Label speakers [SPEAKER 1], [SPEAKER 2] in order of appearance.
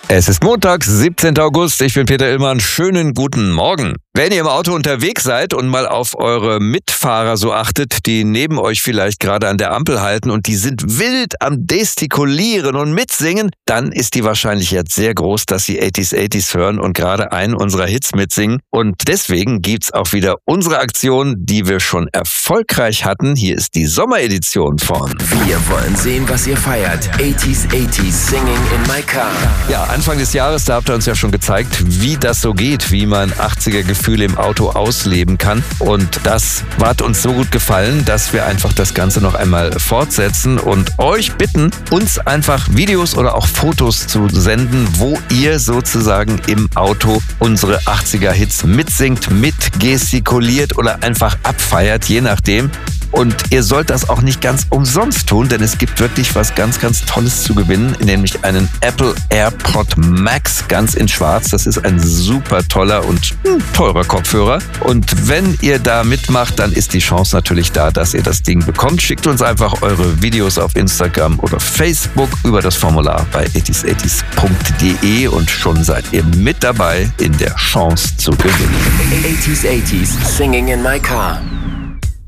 [SPEAKER 1] Es ist Montag, 17. August. Ich bin Peter Illmann. Schönen guten Morgen. Wenn ihr im Auto unterwegs seid und mal auf eure Mitfahrer so achtet, die neben euch vielleicht gerade an der Ampel halten und die sind wild am Gestikulieren und mitsingen, dann ist die Wahrscheinlichkeit sehr groß, dass sie 80s hören und gerade einen unserer Hits mitsingen. Und deswegen gibt's auch wieder unsere Aktion, die wir schon erfolgreich hatten. Hier ist die Sommeredition von
[SPEAKER 2] Wir wollen sehen, was ihr feiert. 80s Singing in my car.
[SPEAKER 1] Ja, Anfang des Jahres, da habt ihr uns ja schon gezeigt, wie das so geht, wie man 80er-Gefühle im Auto ausleben kann. Und das hat uns so gut gefallen, dass wir einfach das Ganze noch einmal fortsetzen und euch bitten, uns einfach Videos oder auch Fotos zu senden, wo ihr sozusagen im Auto unsere 80er-Hits mitsingt, mitgestikuliert oder einfach abfeiert, je nachdem. Und ihr sollt das auch nicht ganz umsonst tun, denn es gibt wirklich was ganz, ganz Tolles zu gewinnen, nämlich einen Apple AirPod Max ganz in schwarz. Das ist ein super toller und teurer Kopfhörer. Und wenn ihr da mitmacht, dann ist die Chance natürlich da, dass ihr das Ding bekommt. Schickt uns einfach eure Videos auf Instagram oder Facebook über das Formular bei 80s80s.de und schon seid ihr mit dabei in der Chance zu gewinnen.
[SPEAKER 2] 80s Singing in my car.